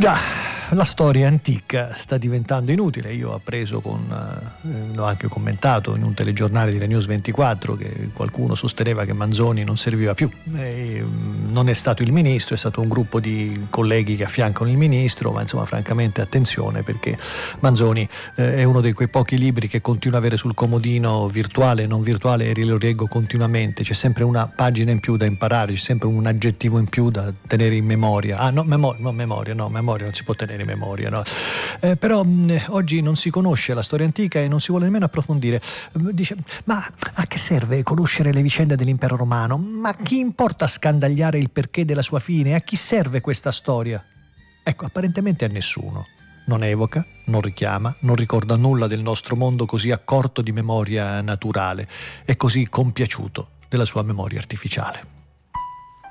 Già, la storia antica sta diventando inutile. Io ho appreso l'ho anche commentato in un telegiornale di La News 24 che qualcuno sosteneva che Manzoni non serviva più. Non è stato il ministro, è stato un gruppo di colleghi che affiancano il ministro, ma insomma francamente attenzione, perché Manzoni è uno di quei pochi libri che continuo a avere sul comodino, virtuale, non virtuale, e lo leggo continuamente. C'è sempre una pagina in più da imparare, c'è sempre un aggettivo in più da tenere in memoria. Memoria non si può tenere in memoria, no? Però oggi non si conosce la storia antica e non si vuole nemmeno approfondire. Dice, ma a che serve conoscere le vicende dell'impero romano? Ma chi importa scandagliare il perché della sua fine? A chi serve questa storia? Ecco, apparentemente a nessuno. Non evoca, non richiama, non ricorda nulla del nostro mondo così accorto di memoria naturale e così compiaciuto della sua memoria artificiale.